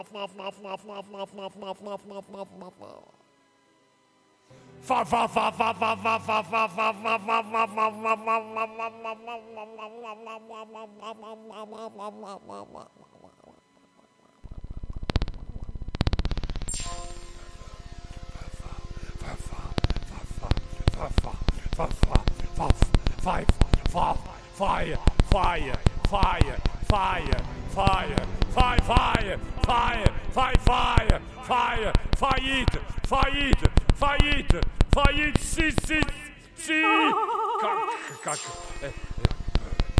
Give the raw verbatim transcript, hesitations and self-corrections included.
Fa fa fa fa fa fa fa fa fa fa fa fa fa Fire, fire, fire, fire, fire, fire, fire, fire, fire, fire, fire, fire, fire, faillite, faillite, faillite, faillite, si, si, si. Как, как,